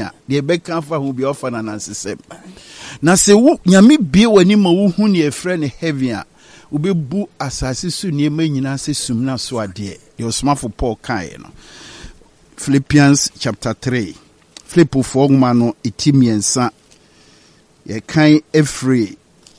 a de beka fa hu bi ofa na nansesem na se wo nyame bie wani ma wo hu ne efre ne heaven a ubebu asase su niema nyina se sumna so ade the osmafo Paul kai no Philippians chapter 3 Philippo fogma no etimiensa ye kan every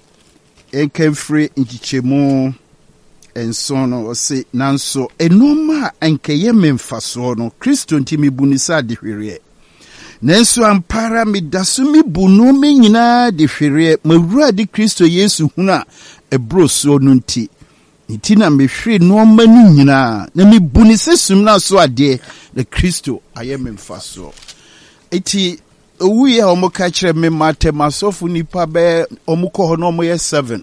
nchichemu enso no ose nanso enoma ankeye memfaso no Kristo ntimi bunisa de hwere nanso ampara medaso mi bunu me nyina de hwere mawura de Kristo Yesu huna ebroso no nti na mehwe no mani nyina na me bunisa sumna so ade de Kristo ayememfaso eti owi ya omoka kire me matemasofu nipa be omukọ ho no moye 7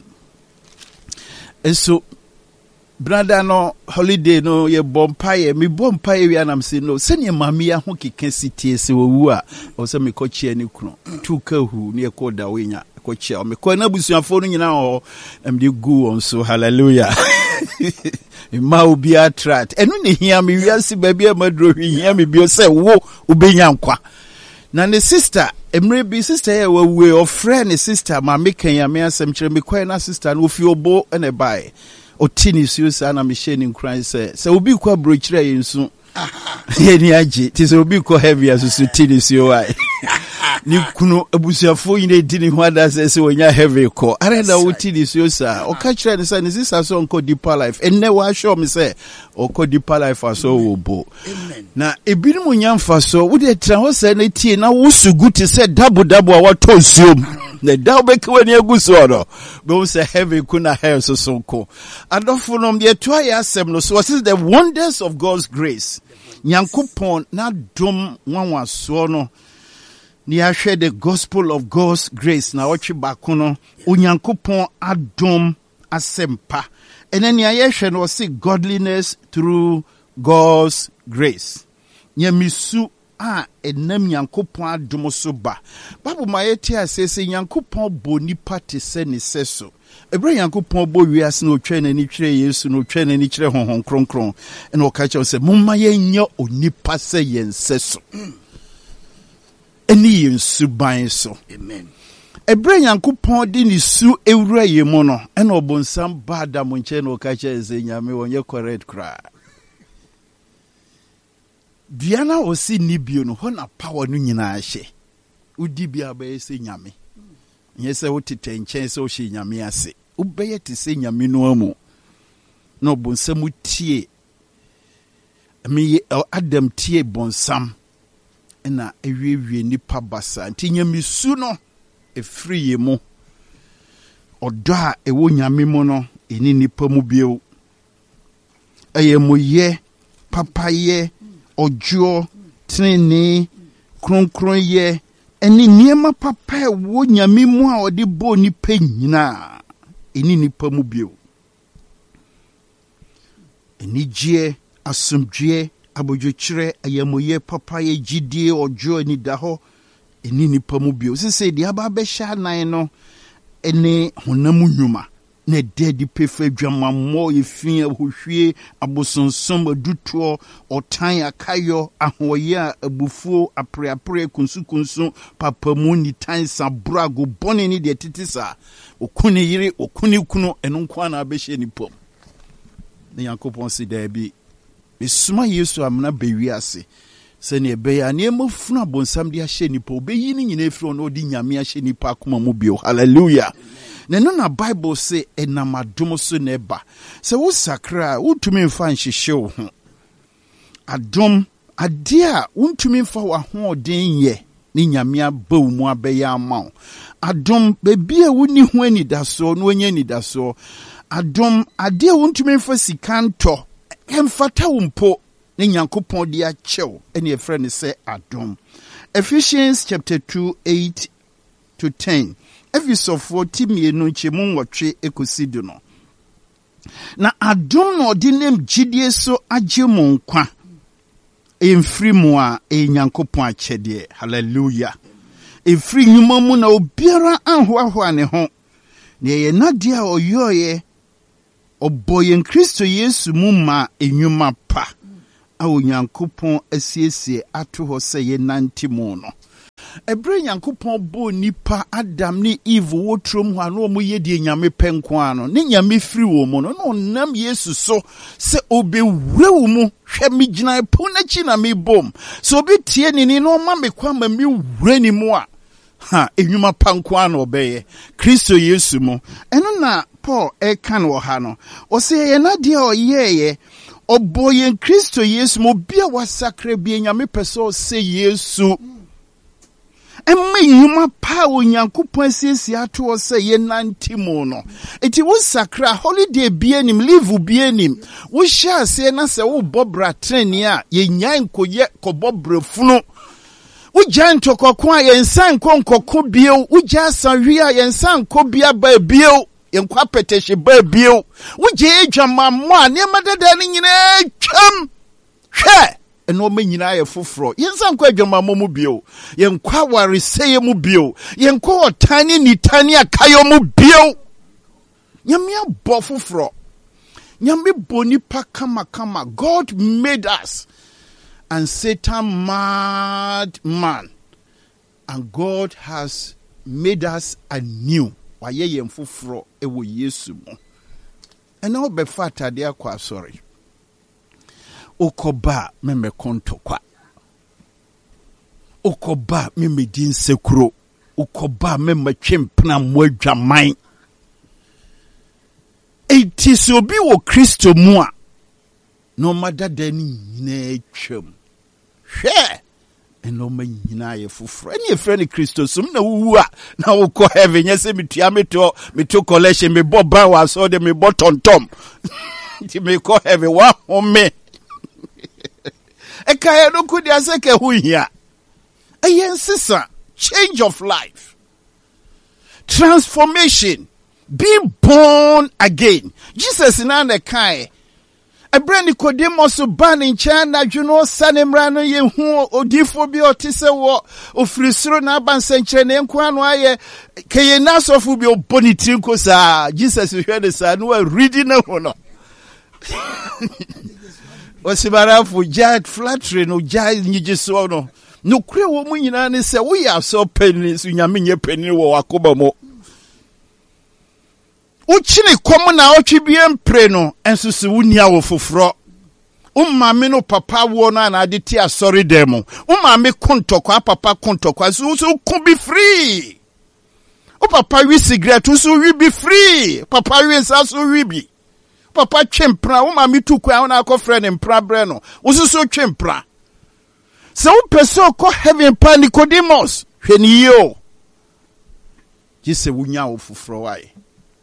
eso brother no holiday no ye bompaye me bompaye wi anam se no se ne mame ya ho keka sitie se owu a o se me kochie ni kunu tuka hu ne ko da wenya kochie o me ko na busuafo no nyina o de gu on so hallelujah ma obi attract enu ne hia me wiase ba bia madro hia me bio se wo obenya nkwa na ne sister emre bi sister ye we of friend sister ma meken ya me asem kire me kwai na sister no fi obo ene bai otini susa na me sheni nkran se obi kwa brochire yensu ye ni age ti se obi kwa heavy asusu tini suwa ni kuno abusuafo yine dini hwada se wonya heavy ko arena wotini susa o ka kire ne se ne sister so nko deeper life enne wa show me se o ko deeper life aso obo na ebinim nyamfa so wo de tra ho se na tie na wo suguti se dabo a wato suom the daubeke when you go so no be say heavy kuna hair so sonko adofo no de to ya asem no so what is the wonders of God's grace nyankopon na dom nwanwa so no ni ahwe the gospel of God's grace na otwe bako no onyankopon adom asempa enani ayehwe no say godliness through God's grace nyamisu enam yankopon adom so ba Bible ma yeti asese yankopon boni pate se ne seso ebre yankopon bo wiase na otwa na ni twere Yesu na otwa na ni kyere honhon kronkron ena o ka che se mumma yenya onipa se yenseso eni yensu ban so amen ebre yankopon di ni su ewura yemu no ena obonsam ba da mo nche na o ka che se nyame wonye correct kra Diana osi nibio no hona power no nyina ahye udi bia ba ese nyame nyese wotete nchen se o hye nyame ase ubeye te se nyame no amu no bonsam tie me Adam tie bonsam na ewie nipa basa nti nyame su no efri yemu odo a ewo nyame mu no eni nipa mu bio ayemoye papaye ojo trene kronkron ye eni niema papa wo nyame mu a odi bo ni penyina eni nipa mu bio eni gie asomdwe abodwokyere ayamoye papa ye gidie ojo ni daho eni nipa mu bio se de aba be sha nan no eni honamu nyuma ne dedi pefe dwamammo yefia hohwie abosonsom aduto otan akayo ahoye abufuo apreapre kunsu papamu ni tan sabrago bone ni de titisa okuni yire okuni kunu enonkwa na abehye ni pom ne yakopon si da bi besuma Yesu amna bewiase se ne beya ne mafuna bonsam de ahye ni po beyi ni nyina efiro no di nyame ahye ni pa akoma mu bio hallelujah Neno na Bible say enamadom so neba. Se wo sakra untumi mfa nhihye wo ho. Adom ade a untumi mfa wa ho den ye ni nyame aba wo mu abeya ama. Adom bebi a woni ho anidaso no onye anidaso. Adom ade a untumi mfa sikanto emfata wo mpo ni Nyankopon de achew ene efre ne se adom. Ephesians chapter 2:8-10 Efisofo timienu nchemu nwotwe ekosidu no. Na adom no de nem gidie so agye mo nkwa. Emfiri mu a Nyankopon akyede. Hallelujah. Efiri nyuma mu na obiara anhoahoa ne ho. Ne ye nade a oyoye oboyen Kristo Yesu mu ma enyuma pa. A Nyankopon asiesie ato ho se ye nante mu no. Ebre Nyankopɔn bo nipa Adam ni Eve wotrom ho ano mo yedie nyame penko ano. Ne nyame firi wo mo no nam Yesu so se obewure wo mu hwe me gina po na chi na me bom. So obi tie ni no ma me kwa ma me wure ni mu a. Ha enwuma panko ano obeye. Kristo Yesu mo. Eno na Paul kan wo ha no. O se ye na de o yeye oboyen Kristo Yesu mo bia wasakra bia nyame peso se Yesu. Emme yuma pa Onyankopon asiesie ato o se ye nantimo no. Eti wo sakra holiday bia nim, leave bia nim. Wo sha se na se wo bobra treni a ye nyan koye kobobra funu. Wo janto kokon a ye nsan konkoko bio, wo ja sanwi a ye nsan ko bia ba bio. Yenkwa peteshe ba bio. Wo je edwama mo a ne madada ni nyina twam. Hwe eno me nyina ye foforo yensa nkwa adwama mo mu bio yenkwa wareseye mu bio yenkwa otani ni tani akayo mu bio nyame abo foforo nyame boni pa kama. God made us and Satan mad man, and God has made us anew. Waye yen foforo ewo Yesu mo ena obefa atade akwa sorry Okoba meme konto kwa. Okoba meme din sekuro. Okoba meme chempna mwadwaman. Eti se obi wo Kristo mu a no madada ni nyina atwam. Hwe eno ma nyina ye foforo. Eni efre ni Kristo sum na wuwu a na wo ko heaven yese mitua meto collection me boba wa so de me botontom. Ti me ko heaven wa home. Ekaya no kudi aseke hu hia. Sisa, change of life. Transformation. Being born again. Jesus na ne kai. Ebre Nicodemus ban in China juno sanemra no ye hu odifo bi otise wo ofirisuro na abansenche ne nkwa no aye keye nasofu bi oboniti nko sa Jesus hwe de sa no reading na ho no. Osibarafu jad flattery no jad nyigiso no no kure wo mu nyina ne se wo ya so penni so nyame nye penni wo wakoba mo uchini kom na otwibie mpre no enso se wunia wo foforo ummame no papa wo no na adeti asori dem ummame kontokwa papa kontokwa so ku be free o papa wi cigarette so wi be free papa wi sa so wi bi Papa chempra, uma mitu kwa una ko friend mpra breno. Ususo chempra. Se un peso ko heaven pa Nicodemus. Hweni yo. Jise wunya ofufro wae.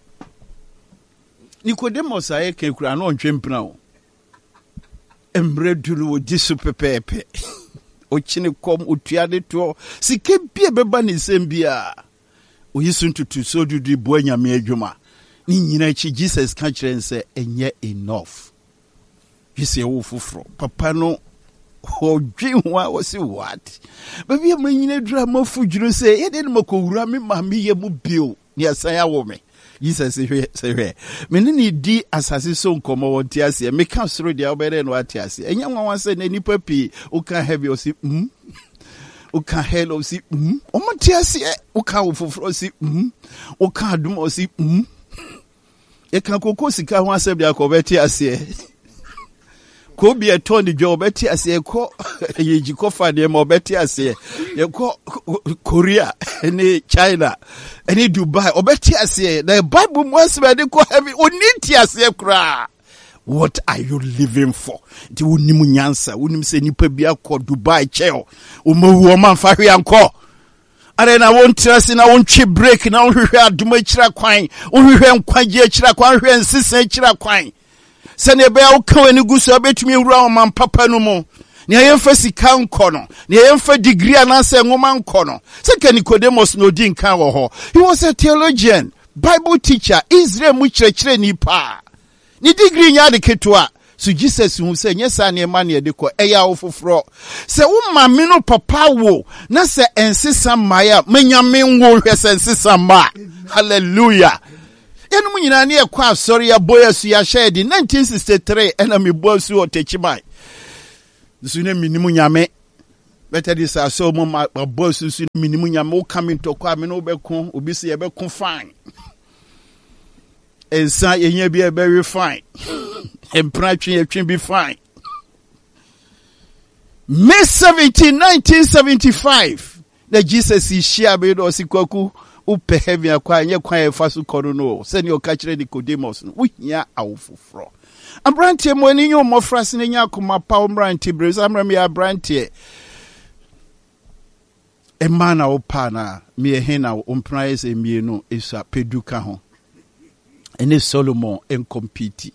Nicodemus aye ke kura no chempra o. Emre dunu wo disu pepepe. O chini kom utuade to. Sike bie beba ni sembia. Oyisu ntutu so dudu bo nyame adwuma. Ni nyina chi Jesus can say enye enough. You say wo fufro. Papa no odwinwa wo say what? Baby am nyina drama fujuro say ye den makowura me mama ye mu bio. Ni asan ya wo me. Jesus say me ni di asase so nkomo wo ti ase. Me kan soro dia obere no ati ase. Enye nwanwa say na nipa pi o kan heavy o si o kan hello si o mo ti ase o kan wo fufro si o kan adum o si e kan koko sika ho asem dia ko beti ase ko bi eton di jo beti ase ko yeji ko fa de mo beti ase e ko Korea ni China ni Dubai obeti ase the Bible must be ko heavy oniti ase kra. What are you living for? Ti wonimu nyansa wonim se nipa bia ko Dubai cheo o mawu o manfa hwe anko arena won trust na won twi break na won hwehwe adoma kira kwan won hwehwe nkwaje kira kwan hwehwe nsisa kira kwan se ne be wo kan ani guso abetumi wura o man papa no mu ne yemfa sika nko no ne yemfa degree ananse ngoma nko no se ka Nicodemus no di nkan wo ho. He was a theologian, Bible teacher, Israel mu kirekire ni pa ni degree nya de ketua. So Jesus who say nyesa na ema na de ko eya wo foforo se wo mame no papa wo na se ensesa maya manyame nwo hwese ensesa ma. Hallelujah. Enu nyina na ekwa asori ya boya su ya shedi 1963 ena me bosu otechimai su ne minimu nyame better this are so my boss who's in minimum more coming to come in over con obisi ebe fine. And say you be very fine. And practically it be fine. May 17, 1975. The Jesus is share be do sikwaku upe heavy akwa nye kwa fasu kono no. Send your catch Nicodemus. We nya awufufro. Abrantie mo ni nyo mofrase ne nya akoma pa omrantie brez amram ya abrantie. Emana opana me hena ompraise mienu isa peduka ho. Ene Solomon en compete.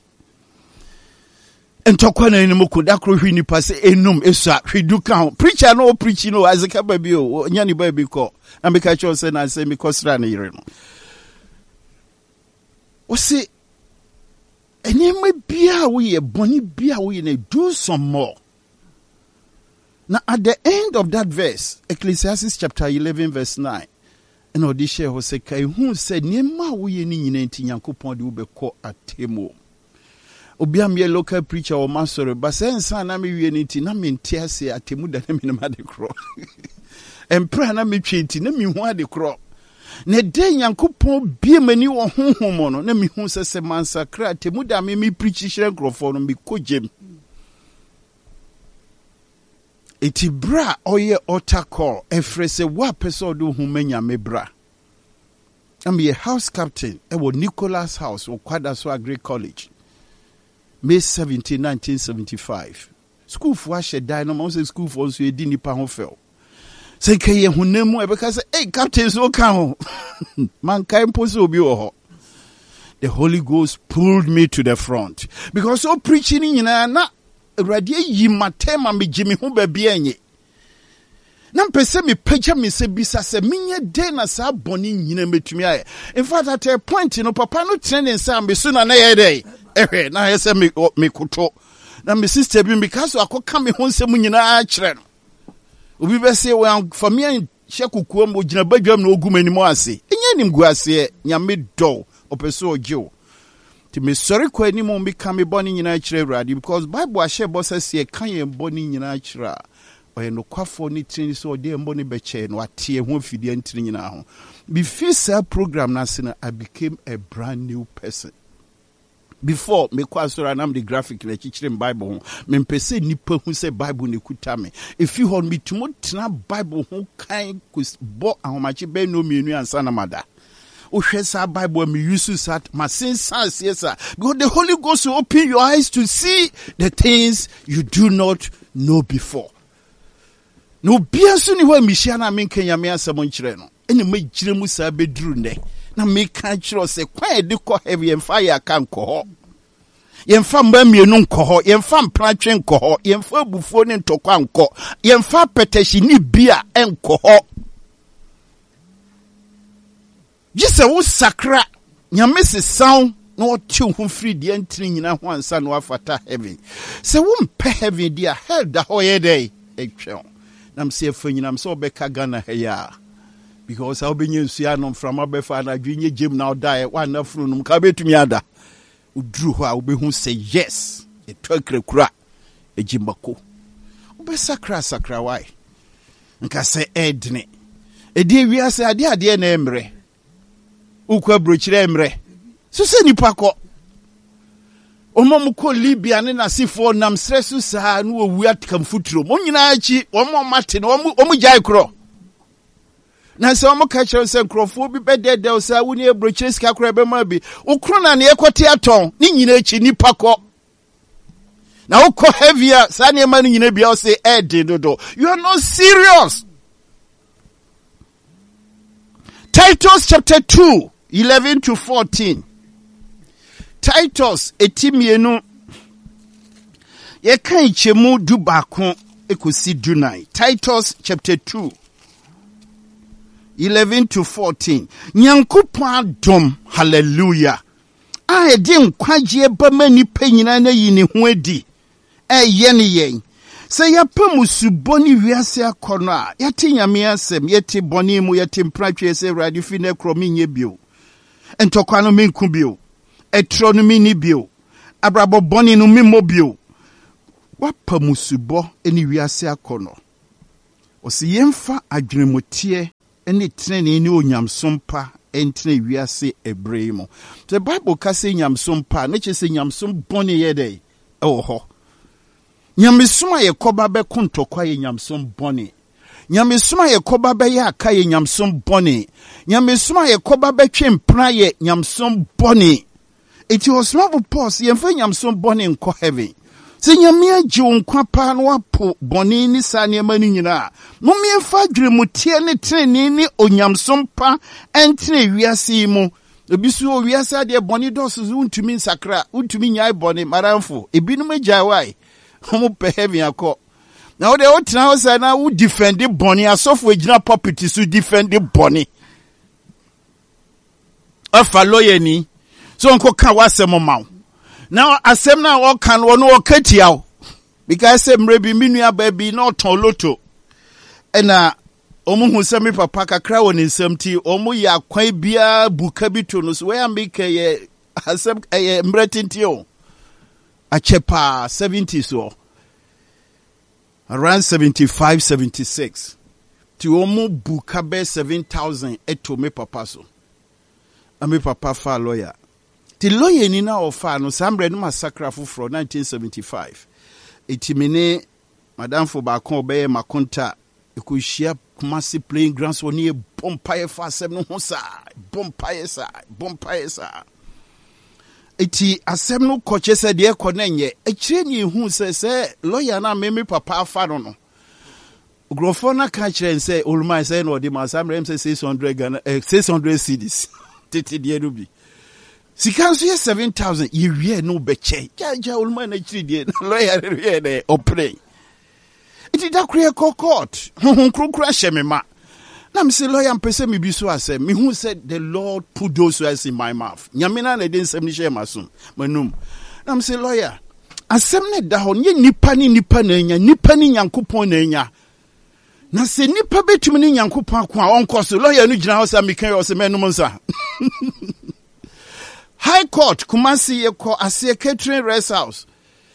En tokwana ni muku da kro hwi nipa se enum isa hweduka ho. Preacher no preach no azeka baby o nya ni baby ko. Na me ka cho se na se me kosra na yire no. O se enye bia wo ye boni bia wo ye na do some more. Now at the end of that verse, Ecclesiastes chapter 11 verse 9, and Odisha Hoseka, who said, Nema we ni nti Nyankopon de ubeko atemo. Obiam ye local preacher or master, but sense na me we nti na me ntiase atemu da na me na de kro. And pray na me twenti na me hu ade kro. Ne de Nyankopon bie mani wo honhom no na me hu se mansakra atemu da me preach hire nkrofo no me kojem. Iti bra oye otako efrese wa peso do humenya mebra. I'm a house captain ewo Nicholas House o Kwadaso Agri College. May 17, 1975. School for ashe dynamo say school for so edi nipa ho fel. Say keye hunemu e because hey captain so kan ho. Man kai mposo obi wo ho. The Holy Ghost pulled me to the front because so preaching in na radio yi matema me jimi ho ba bia enye na mpese me pagya me se bisa se menye de na sa boni nyina metumi aye. In fact at a point no papa no training sa me so na ye dey na ye se me koto na me sister bi because akoka me ho nsem nyina a kire no obi be se wan for me hye kokuo mo gina badwam na ogumani mo ase enye nim gu ase nyame do opeso ogyo. To me sorry kwa ni mo mbika me boni nyina kire radi because Bible ahye bo sese kan ye boni nyina kire oye no kwafo ni trini so de mboni beche no atie ho fidie ntiri nyina ho. Before that program na sina I became a brand new person. Before me kwa sora na the graphic na kikire Bible ho me mpese nipa hu se Bible ne kuta me if you hold me to mo tena Bible ho kan bo ahomache be no mienu ansa na mada. Ushesa Bible me use that my sense yes sir because the Holy Ghost will open your eyes to see the things you do not know before. No biasu ni wa mishia na me kenya me asemo nkire no ene ma gire mu sa beduru ne na me kan kire se kwa de ko heavy and fire kan ko ho yemfa mba mienu nko ho yemfa mpratwe nko ho yemfa bufuo ne ntokwa nko yemfa petashi ni bia enko ho. Jise wo sakra nyame se sound no tu hu free de antri nyina ho ansa no afata heaven se wo mpe heaven dia hell da ho ye dey etwe nam se afanyina am se obeka Ghana heya because how be nsuya no from abefa na dwenye jem na odai wa na furu no ka betumi ada udru ho a obehu say yes etwakrakura ejimbako obe sakra why nka se edne edi wiase ade na emre ukwa brochire emre so se nipa ko omom ko Libya ne nasifo nam stresu sa no owu atkam futuro mo nyina achi omom mate no omu jai kro na se omo ka kire se nkrofo bi bedede sa woni ebrochire sika kro be ma bi ukro na ne ekote aton ni nyina achi nipa ko na ukọ heavier sa ne ma ni nyina bia o se dodo you are not serious. Titus chapter 2 11 to 14. Titus etimienu ye kan chemu du bakon ekosi dunai. Titus chapter 2 11 to 14. Nyankopon adom hallelujah. A edi nkwaje ba mani panyina na yi ne ho adi. Ye ne yen. Se ya pamusu boni wiase akono a yate nyame asem yate boni mu yate mpratwe se radio fi na kromi nye bio entokwa no menku bio etro no mini bio abrabo boni no memo bio wa pamusu bo eni wiase akono Osi yemfa adwenemotie ene tenene ne onyamsompa entene wiase ebremo. The Bible ka say nyamsompa, na che say nyamsom bone ye dey. Ho. Nyamesoma ye koba be kontokwa ye nyamsom bone. Nyamesoma ye koba be ya aka ye nyamsom bone. Nyamesoma ye koba be twempra ye nyamsom bone. Iti osmabu pos yemfa nyamsom bone nko heaven. Se nyamia ji nkwa pa no apo bone ni sa niema ni nyina. Mo miemfa dweremutie ne treneni ni onyamsom pa entene wiase mu. Ebisu o wiase ade bone dosu untumi nsakra, untumi nyai bone maramfo. Ebinum agyae Homo pe heaven akọ. Na wo de o tena ho say na wo defend boni asofo ejina property so defend boni. Afa lawyer ni. So onko ka wasem mawo. Now asem na wo kan wo no katia wo. Because say mrebi minua baby na oton loto. Ena omu hu se me papa kakra wo ni nsam ti omu ya kwan bia buka bi to no so we make ye asem mretinti o. Achepa 70s so around 75 76 ti omo buka be 7,000 eto me papa so ame papa fa lawyer ti lawyer ni na ofa no sambre no massacre for 1975 etimene madam fo ba kon be makonta ekuhia Kumasi playing grounds woni e bompaye fa asem no ho sa bompaye sa iti asem no koche se de konenye ekire ni hu se lawyer na me papa afa no grofo na ka kire se oluma se no de masamrem se 600 cedis tete de rubi sikanso ye 7,000 ye wie no beche ja oluma na kire de lawyer wie de opre iti da kure court hu krokra shemema. Na me say lawyer mpese me bi so asem me who said the Lord put those words in my mouth. Nyamina na den sem ni share masum manum. Na me say lawyer asem ne da ho nye nipa na nya nipa ni Nyankopon na nya. Na se nipa betumi ni Nyankopon akwa onkoso lawyer no gina ho sa me kan yo se menum nsa. High Court Kumasi ye ko ase catering rest house.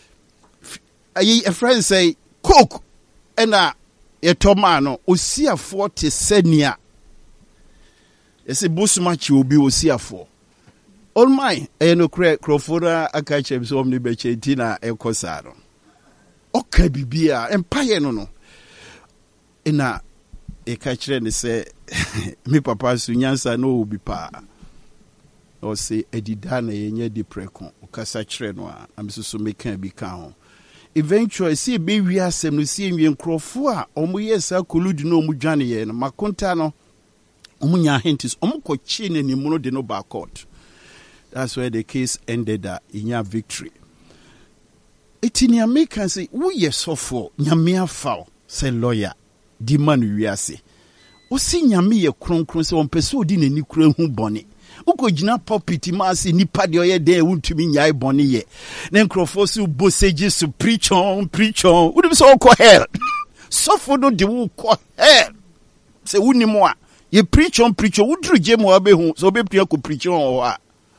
A friend say cook ena Etomano osiafo te senia ese busmachi obi osiafo all my no crofora akache so omni beche tina ekosaro oka bibia empire no ena ekachire ne se mi papa su nyansa no obi pa o se edida na yenye di preko okasa kire no a amisusu meka bi ka ho. Eventually, see be we are some see me crofua, omuyesa koludi no mujani ye na makonta no omunya hintis omuko chine ni muno de no back court. That's where the case ended in your victory. Etini American say wo ye sofo nyame afa say lawyer di man wiase. O si nyame ye kronkron se on pese odi nani kura hu bone. Uko jina popiti masi nipa de oye de untumi nyai bone ye. Na nkrofo su boseji su preach on. Would be so call hell. Suffer no de wo call hell. Se wuni mo a ye preach on wudru je mo abehu so be pia ko preach on.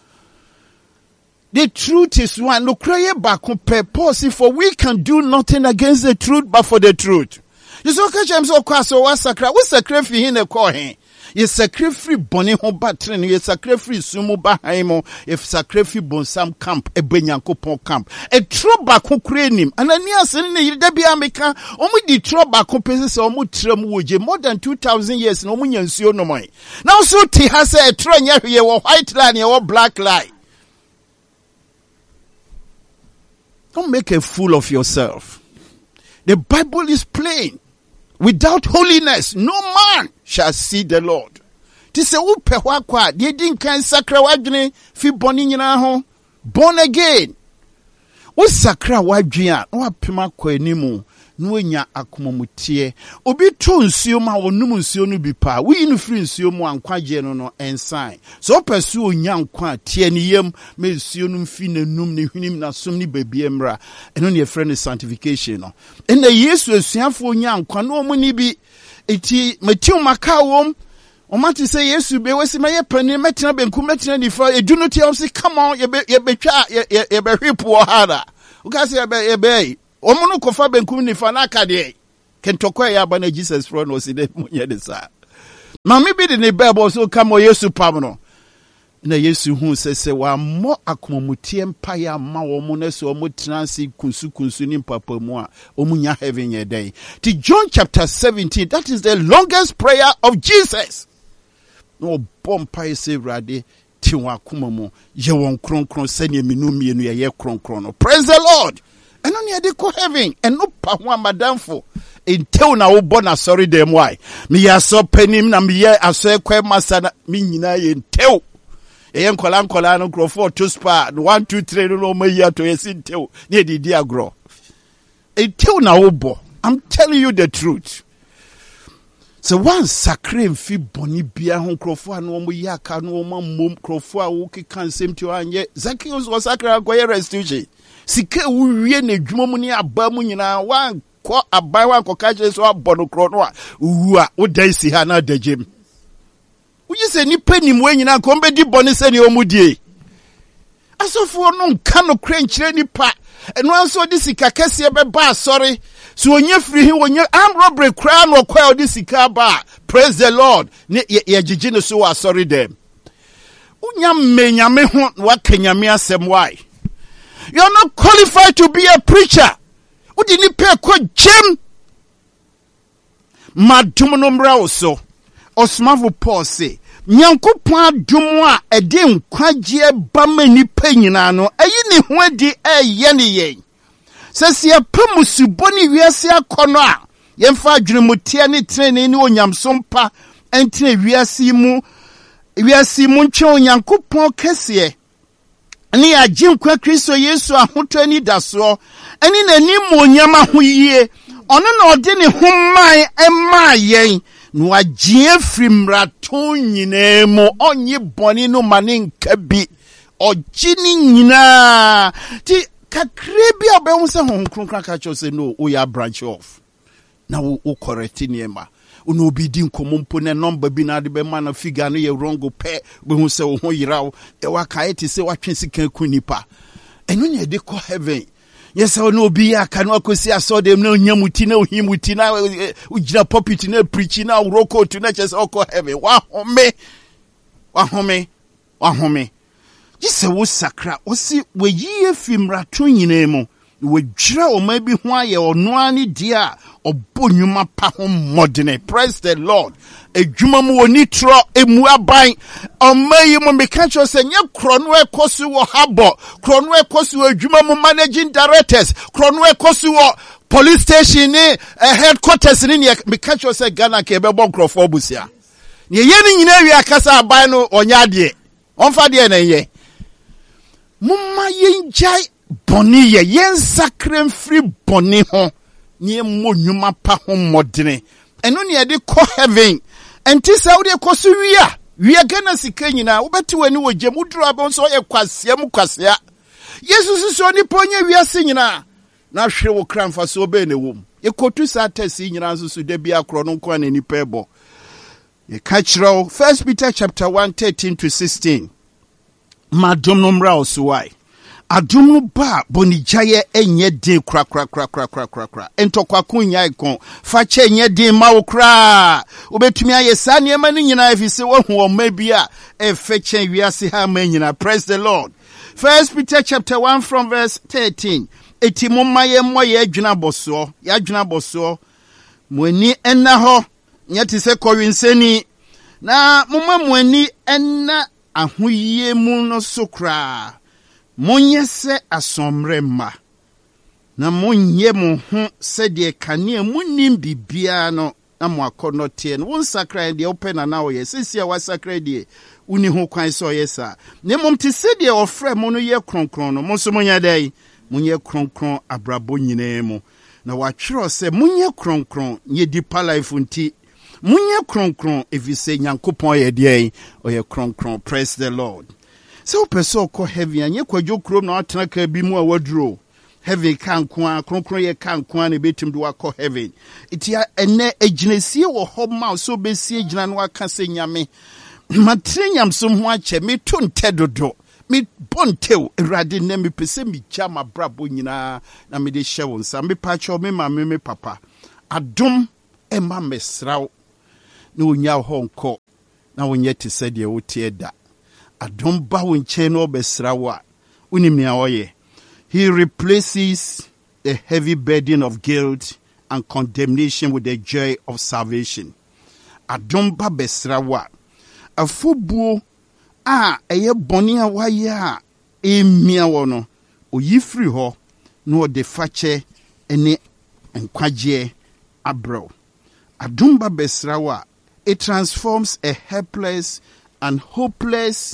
The truth is one. No cry back purpose for we can do nothing against the truth but for the truth. You so catch him so kwaso wa sakra. We sakra fi hin e call hin. Ye sacrifice boni ho batren ye sacrifice sumu bahaimo if sacrifice bonsam camp ebenyankopon camp e troba kokrenim anania sen ne yida bia meka omu di troba kopese se omu tram woje more than 2000 years na omu nyansuo no moy now so ti ha se e tro nya hwe wo white line ye wo black line. Don't make a fool of yourself. The Bible is plain. Without holiness, no man shall see the Lord. Tise upe wakwa, die din kan sakra wadwene fi boni nyina ho. Born again. O sakra wadwene a, no apema kwa animu, no enya akomomutie. Obi to nsuo ma wonum nsuo no bi pa. Wi inu free nsuo mu ankwaje no ensign. So pesu onya nkwa tie ne yam me nsuo no mfi nanum ne hwinim na som ne babie mra. Eno ne friend sanctification no. Ena Yesu asuafo onya nkwa no mu ni bi eti Matthew makawom omati say Yesu be wesi maye pani metina benku metina nifa edu no tie say come on ye betwa ye be hwepo hara. Uka say ye be omo no kofa benku nifa na aka de Kentokwa ya bana Jesus for no si de munye de sa. Mami bi de ne Bible so come Yesu pam no. Na Yesu hu se wa mo akomomutie mpa ya ma wo mo na so mo transi kunsu ni papa mu a omunya heaven ye day. To John chapter 17, that is the longest prayer of Jesus. No bompa se rade ti wa komomu ye won kronkron sene minu mienu ye kronkron no. Praise the Lord. And on ye de ko heaven and no pa ho amadamfo. Until na wo born sorry them why. Me ya so panim na me ye aso ekwa masa na me nyina ye ntew. Eyen kola no grofo to spa 1 2 3 no mayi to yesintew na didi agro. Until na wo bo. I'm telling you the truth. So one sacred fi boni bia ho grofo anu mo yaka no mo mom grofo a wo keka nsem ti anye Zacchaeus was sacred akoye restitution. Sike wo wie na dwuma mu ni aba mu nyina wan ko abai wan ko ka je so abono kro no a wu a wo dai si ha na dajem. Uji se nipa ni mwe nyina ko mbedi boni se ni omudie. Asofo no nka no kra nkyire nipa. Eno anso di sika kese be ba sorry. So onye free hi onye am robbery kra no kwa odi sika ba. Praise the Lord. Ne ye gigi no so sorry them. Unya menyame ho wa kenyame asem why? You are not qualified to be a preacher. Udi ni pe ko gem. Madum no mra oso. Osmavo Paul say, Nyankopon adom a ede nkwagye ba mani pa nyina no ayi ne ho adi eye ne yen. Sese pamusuboni wiase akono a yemfa adwenemutie ne trene ne onyamsompa entene wiase mu ntwe Onyankopon kese ne agye nkwa Kristo Yesu ahoto ani daso eni nanim onyama ho yie ono na ode ne ho man ema yen no agye frimraton nyinemu onye boni no mane nka bi ogini nyina ti kakrebi obehun se hon kronkran ka cho se no we are branch off na wo correct niema ono obi di nkomompo ne number bi na de be man figure no ye wrong pe behun se wo ho yirawo e wa kae ti se wa twen sika kunipa eno ne de ko heaven. Yes, I know be a canoe see I saw them no nyamutina himutina ujina puppet na preaching now roko to natures oko heaven. Wa home. Yes, I was sacra or see we ye fimra twinemo. We dra or maybe why or no any dear or bonuma pahom moderne. Praise the Lord. A jumamu nitro a muabai or may you me catch us and your cronway kosu or harbor, cronway kosu a jumamu managing directors, cronway kosu police station headquarters in your me catch us a Ghana kebebon crofobusia. Ye yen in area casa bino or yadie. On fadia ye. Mumma yen jai boni ye yen sacred free boni ho. Nye mo nyuma pa ho modene eno ne de ko heaven enti saudi ekosu wia gana sika nyina wobeti wani wogye muduru abon so ye kwasea yesu so ni ponye wiase nyina na hwe wo kramfa so be ne wom ye kotu satasi nyina so de bia kro no kwa na ni pebo ye kachiro 1 Peter chapter 1:13 to 16 madom no mra oswai adum no ba bonijaye enye din kra entokwa kunya ikon fa che enye din ma wo kra obetumi ayesa ne ma ni nyina efise wo hu o ma bia e fe che wiase ha ma nyina. Praise the Lord. 1 Peter chapter 1 from verse 13 eti momma ye moye adwuna boso muani enna ho nyati se kowenseni na momma muani enna ahoyie mu no sokra monye se asomrema na monye mo ho se de kane munim bibia no na mo akono tie no won sakra de open na wo ye sisia wa sakra de uni ho kwan so yesa ne mom te se de ofre mo no ye kronkron no mo so monya dai monye kronkron abrabo nyina mu na wa twero se monye kronkron ye deeper life nti monye kronkron evise Nyankopon ye de oye kronkron. Praise the Lord. So person ko heaven anye kwadwo krom na atena ka bi mu a waduro heaven kan kwa kronkron ye kan kwa na betim do akọ heaven itia ene aginesie wo ho ma so besie gina no aka se nyame matrenyam so ho ache me to ntedodo me bontew erade na me pese me chama brabo nyina na me de hye won sa me pa cho me ma me papa adom ema mesraw na onya honko na wonye te sɛ deɛ wotie da adom ba wo nkyɛn na obesraw a unim nea ɔyɛ. He replaces the heavy burden of guilt and condemnation with the joy of salvation. Adom ba besraw a afobuo a ɛyɛ bɔne a wayɛ a emia wɔ no oyi firi hɔ na ɔde fakyɛ ne nkwagye abrɛw. Adom ba besraw a it transforms a helpless and hopeless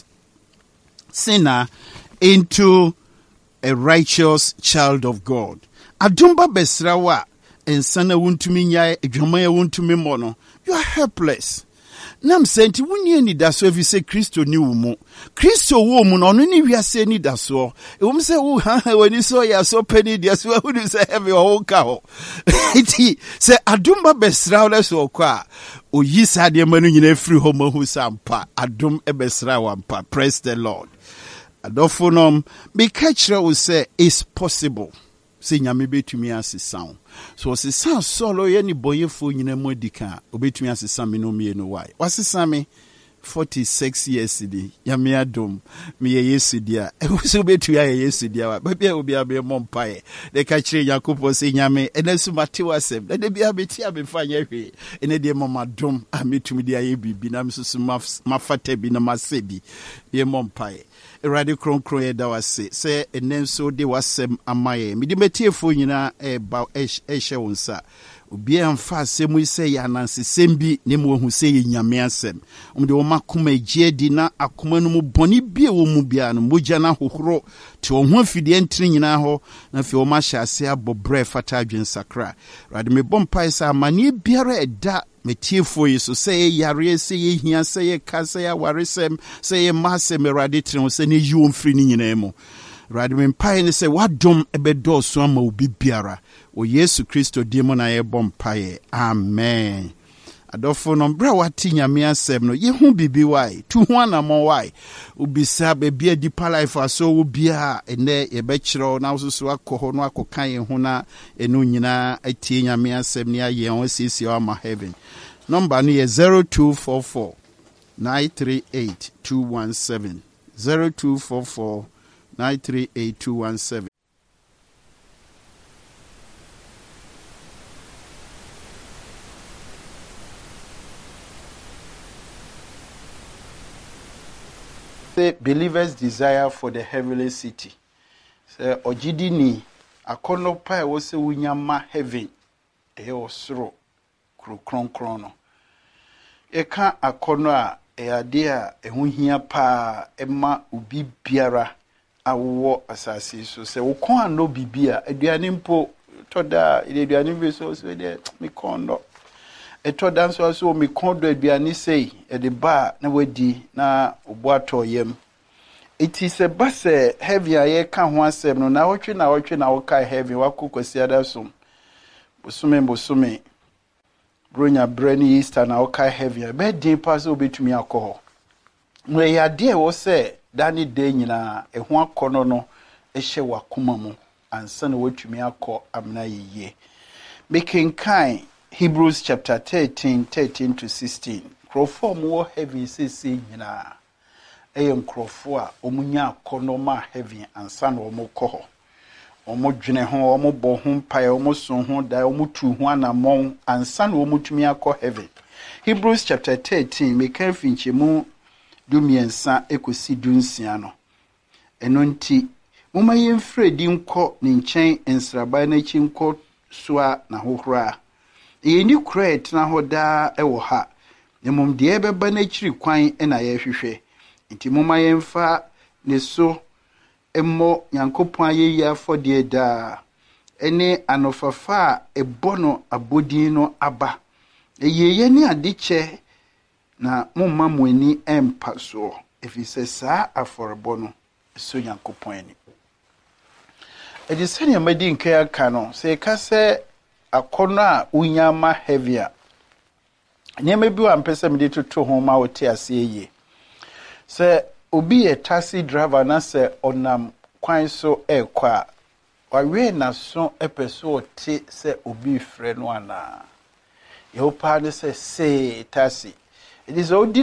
sinner into a righteous child of God. Adom ba besraw a ensana wuntumi nyae adwaman a wuntumi mmɔ no, you are helpless. Nam senti wunye ni daso efi se Kristo ni umu. Kristo wo mu no ni wiase ni daso. Ewum se wo wani so ya so peni dia so hu se heavy o ka ho. Iti se adom ba besra le so kwa. Oyi sa de manu nyina free ho mahu sampa. Adom e besra wampa. Praise the Lord. Adofo nom be kachira wo say is possible. Se nyame betumi asesa. So asesa solo ye ni boyefo nyina mu adika obetumi asesa me no mie no why. Wasesa me 46 years di. Nyame adom me ye Yesu dia. E wo so betumi aye Yesu dia wa. Ba bia obi abe mompae. De ka kire Yakobo se nyame enesu mate wasem. De bia beti abefa nya hwe. Ene de mama dom ametumi dia ye bibi na msusu mafata bi na masebi. Ye mompae. Erade kronkron ye da wase se enenso de wasem amaye mede metiefo nyina ba ehye wonsa obi amfa asemu se ya nansesem bi ne mo hu se ye nyame asem omde wo makoma egie di na akoma no mu boni bi wo mu bia no mogya na hohoro te wo ho afide ntiri nyina ho na fe wo ma hyase abobre fata adwen sakra rade me bompai sa amane biara eda metiefo yi so say yare say ye hia say ye ka say awaresem say ye masem erade tren say ne yi wo mfiri ni nyina mu rade me mpai ne say wadom ebedo so ama obi biara o Yesu Kristo di mo na ye bompae amen. Adofo no bra wati nyame asem no ye hu bibi wai tu hu anamo wai ubisa be bia deeper life aso wo bia ene ye be kire na so akọ no akokan ye hu na enu nyina atie nyame asem ne aye on sisi o ma heaven. Number no ye 0244 938 217 0244 938 217. The believers' desire for the heavenly city. Say ojidi ni akono pa e wo se wunyama heaven e osoro kronkron no. Eka akono a e ade a ehu hia pa ema obi biara awo asase so se wo kon ano bibia aduane mpo toda aduane bi so de me kondo eto danso so me kondo aduane sei e de ba na wadi na oboato yam iti se base heavy aye ka ho asem no na wotwe na woka heavy wakokwasi adasom bosume bronya brani Easter na woka heavy be din pass obetumi akọ mwe ya de wo se dani de nyina eho akono no ehye wakoma mu ansa na wotumi akọ amna yeye making kind Hebrews chapter 13 to 16. Krofo mo heavy sisi nyina. Eye nkrofo a omunya akono ma heavy ansa na omo kɔ. Omo dwene ho, omo bɔ ho mpae, omo so ho da, omo tu ho anamon ansa na omo tumi akɔ heaven. Hebrews chapter 13 me kan finche mu dumiensa ekosi dunsia no. Eno nti moma yemfrɛ di nkɔ ne nkyɛn nsraba na chi nkɔ soa na hohora. Yeni kret na hoda ewo ha. Nemum de ebeba na chiri kwan na ye hwehwe. Nti moma yemfa ne so emmo Nyankopon ayeyi afode da. Ene anofafa ebono abodin no aba. Eyeye ni adiche na mumma muani empa so. Efise saa aforebo no so Nyankopon ani. Edisani amadi nke aka no se ka se akono a unyama heavier. Nyeme bi wa mpese mede toto ho ma wote ase ye. Se obi e taxi driver na se onam kwan so ekwa wawe na so epeso te se obi frɛ no ana ye opa ne se tasi it is odi